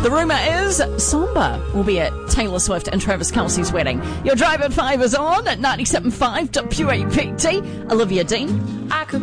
The rumour is Somber will be at Taylor Swift and Travis Kelce's wedding. Your Drive at 5 is on at 97.5 WAPT. Olivia Dean. I could